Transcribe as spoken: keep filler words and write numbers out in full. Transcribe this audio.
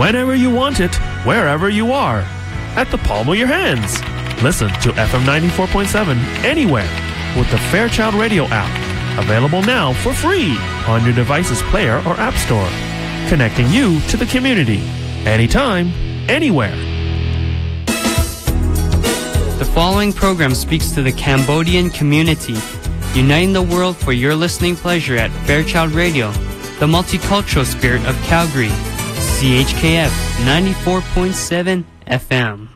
whenever you want it, wherever you are, at the palm of your hands. Listen to F M ninety-four point seven anywhere with the Fairchild Radio app, available now for free on your device's player or app store, connecting you to the community, anytime, anywhere. The following program speaks to the Cambodian community, uniting the world for your listening pleasure at Fairchild Radio, the multicultural spirit of Calgary, C H K F ninety-four point seven F M.